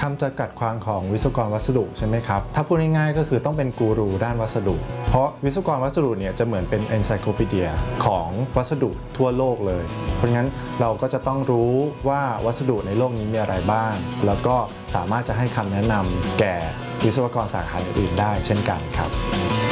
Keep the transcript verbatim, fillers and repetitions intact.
คำจำกัดความของวิศวกรวัสดุใช่ไหมครับถ้าพูดง่ายๆก็คือต้องเป็นกูรูด้านวัสดุเพราะวิศวกรวัสดุเนี่ยจะเหมือนเป็น encyclopedia ของวัสดุทั่วโลกเลยเพราะงั้นเราก็จะต้องรู้ว่าวัสดุในโลกนี้มีอะไรบ้างแล้วก็สามารถจะให้คำแนะนำแก่วิศวกรสาขาอื่นๆได้เช่นกันครับ